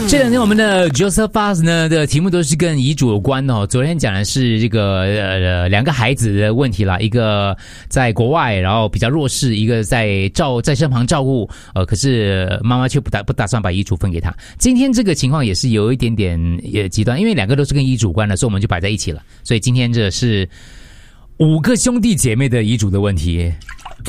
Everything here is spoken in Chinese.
这两天我们的 Joseph 呢的题目都是跟遗嘱有关哦。昨天讲的是这个两个孩子的问题啦，一个在国外，然后比较弱势，一个在身旁照顾，可是妈妈却不打算把遗嘱分给他。今天这个情况也是有一点点极端，因为两个都是跟遗嘱关的，所以我们就摆在一起了。所以今天这是5个兄弟姐妹的遗嘱的问题。